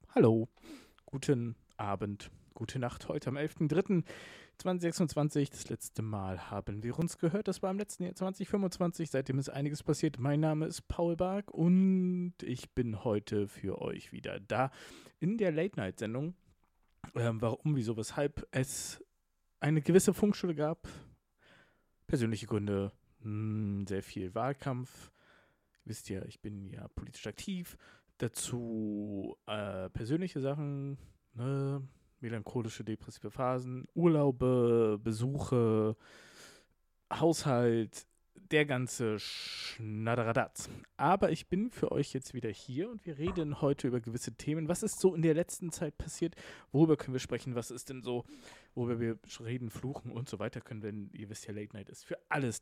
Hallo, guten Abend, gute Nacht. Heute am 11.03.2026. Das letzte Mal haben wir uns gehört. Das war im letzten Jahr 2025. Seitdem ist einiges passiert. Mein Name ist Paul Bark und ich bin heute für euch wieder da in der Late-Night-Sendung. Warum, wieso, weshalb es eine gewisse Funkstille gab. Persönliche Gründe, sehr viel Wahlkampf. Wisst ihr, ich bin ja politisch aktiv. Dazu persönliche Sachen, ne? Melancholische, depressive Phasen, Urlaube, Besuche, Haushalt, der ganze Schnatteradatz. Aber ich bin für euch jetzt wieder hier und wir reden heute über gewisse Themen. Was ist so in der letzten Zeit passiert? Worüber können wir sprechen? Was ist denn so, worüber wir reden, fluchen und so weiter können wir, ihr wisst ja, Late Night ist für alles